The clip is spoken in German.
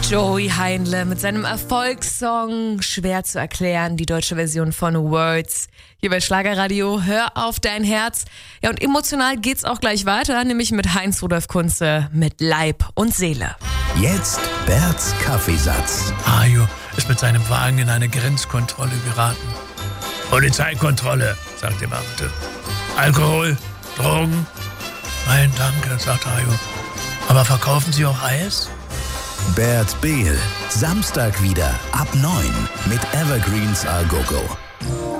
Joey Heinle mit seinem Erfolgssong Schwer zu erklären, die deutsche Version von Words. Hier bei Schlagerradio, hör auf dein Herz. Ja, und emotional geht's auch gleich weiter, nämlich mit Heinz-Rudolf Kunze mit Leib und Seele. Jetzt Berts Kaffeesatz. Hajo ist mit seinem Wagen in eine Grenzkontrolle geraten. Polizeikontrolle, sagt der Beamte. Alkohol, Drogen? Nein, danke, sagt Hajo. Aber verkaufen Sie auch Eis? Bert Behl, Samstag wieder ab 9 mit Evergreens A Go Go.